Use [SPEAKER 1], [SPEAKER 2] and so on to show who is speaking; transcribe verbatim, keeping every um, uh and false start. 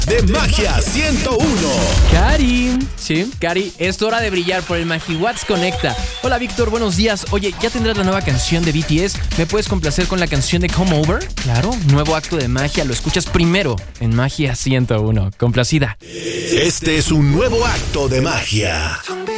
[SPEAKER 1] de Magia ciento uno.
[SPEAKER 2] Cari, sí, Cari, es hora de brillar por el MagiWatts Conecta. Hola Víctor, buenos días. Oye, ¿ya tendrás la nueva canción de B T S? ¿Me puedes complacer con la canción de Come Over? Claro, nuevo acto de magia, lo escuchas primero en Magia ciento uno. Complacida.
[SPEAKER 1] Este es un nuevo acto de magia.